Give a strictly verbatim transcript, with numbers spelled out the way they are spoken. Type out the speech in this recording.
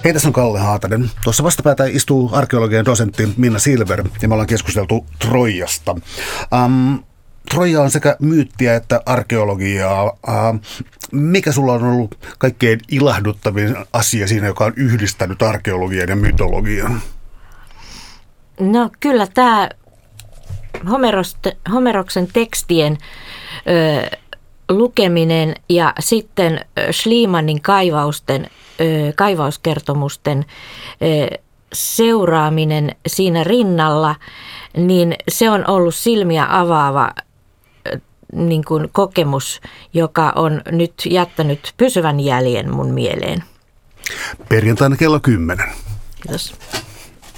Hei, tässä on Kalle Haatanen. Tuossa vastapäätä istuu arkeologian dosentti Minna Silver ja me ollaan keskusteltu Troijasta. Um, Troja on sekä myyttiä että arkeologiaa. Uh, mikä sulla on ollut kaikkein ilahduttavin asia siinä, joka on yhdistänyt arkeologian ja mytologian? No kyllä tämä Homeroksen tekstien ö, lukeminen ja sitten Schliemannin kaivausten, ö, kaivauskertomusten ö, seuraaminen siinä rinnalla, niin se on ollut silmiä avaava ö, niin kuin kokemus, joka on nyt jättänyt pysyvän jäljen mun mieleen. Perjantaina kello kymmenen. Kiitos.